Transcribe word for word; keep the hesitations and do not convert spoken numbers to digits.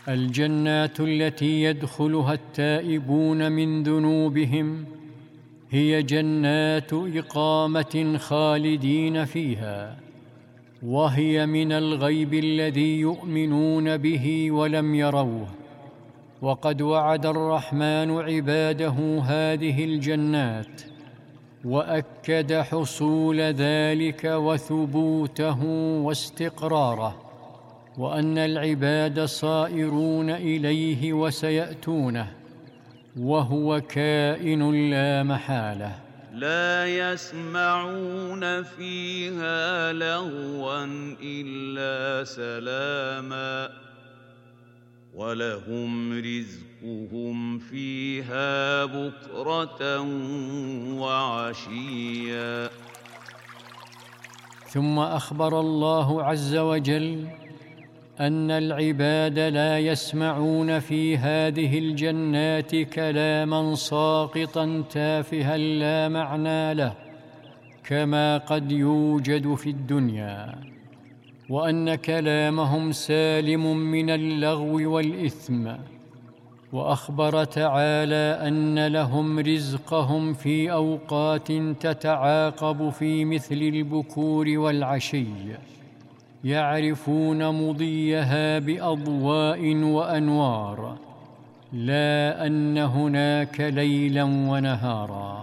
الجنات التي يدخلها التائبون من ذنوبهم هي جنات إقامة خالدين فيها، وهي من الغيب الذي يؤمنون به ولم يروه. وقد وعد الرحمن عباده هذه الجنات، وأكد حصول ذلك وثبوته واستقراره، وأن العباد صائرون إليه وسيأتونه، وهو كائن لا محالة. لا يسمعون فيها لغوا إلا سلاما، ولهم رزقهم فيها بكرة وعشيا. ثم أخبر الله عز وجل أن العباد لا يسمعون في هذه الجنات كلاما ساقطا تافها لا معنى له كما قد يوجد في الدنيا، وأن كلامهم سالم من اللغو والإثم. وأخبر تعالى أن لهم رزقهم في أوقات تتعاقب في مثل البكور والعشي، يعرفون مضيها بأضواء وأنوار، لا أن هناك ليلا ونهارا.